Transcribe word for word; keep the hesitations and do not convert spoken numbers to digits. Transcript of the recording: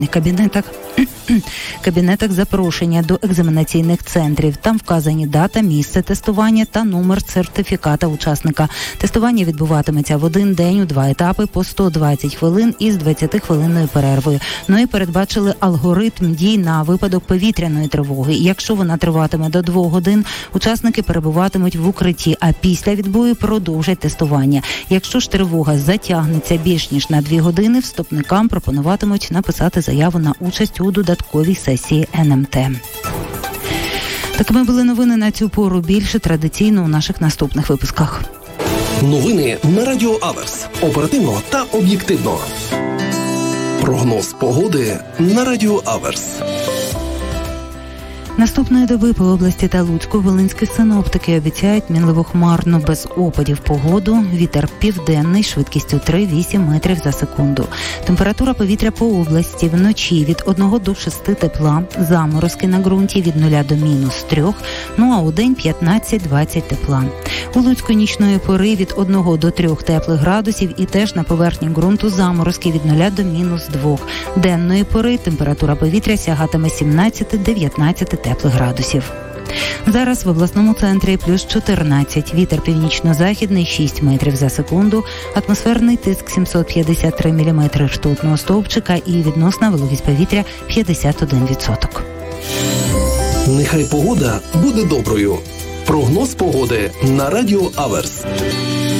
кабінетах, кабінетах запрошення до екзаменаційних центрів. Там вказані дата, місце тестування та номер сертифіката учасника. Тестування відбуватиметься в один день у два етапи по сто двадцять хвилин із двадцятихвилинною перервою. Ну і передбачили алгоритм дій на випадок повітряної тривоги. Якщо вона триватиме до двох годин, учасники перебуватимуть в укритті, а після відбою продовжать тестування. Якщо ж тривога затягнеться більш ніж на дві години, вступникам пропонуватимуть написати заяву на участь у додатковій сесії ен ем те. Такими були новини на цю пору. Більше традиційно у наших наступних випусках. Новини на Радіо Аверс. Оперативно та об'єктивно. Прогноз погоди на Радіо Аверс. Наступної доби по області та Луцьку волинські синоптики обіцяють мінливо хмарно без опадів погоду. Вітер південний швидкістю три-вісім метрів за секунду. Температура повітря по області вночі від одного до шести тепла, заморозки на ґрунті від нуля до мінус трьох, ну а у день п'ятнадцять-двадцять тепла. У Луцьку нічної пори від одного до трьох теплих градусів і теж на поверхні ґрунту заморозки від нуля до мінус двох. Денної пори температура повітря сягатиме сімнадцять-дев'ятнадцять теплих градусів. Зараз в обласному центрі плюс чотирнадцять, вітер північно-західний шість метрів за секунду, атмосферний тиск сімсот п'ятдесят три міліметри ртутного стовпчика і відносна вологість повітря п'ятдесят один відсоток. Нехай погода буде доброю. Прогноз погоди на Радіо Аверс.